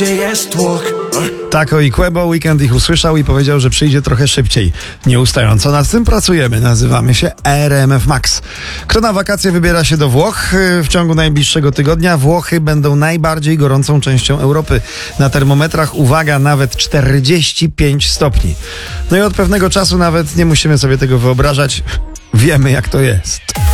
jest tłok. Tako i Quebo Weekend ich usłyszał i powiedział, że przyjdzie trochę szybciej. Nieustająco nad tym pracujemy. Nazywamy się RMF Max. Kto na wakacje wybiera się do Włoch w ciągu najbliższego tygodnia? Włochy będą najbardziej gorącą częścią Europy. Na termometrach, uwaga, nawet 45 stopni. No i od pewnego czasu nawet nie musimy sobie tego wyobrażać. Wiemy, jak to jest.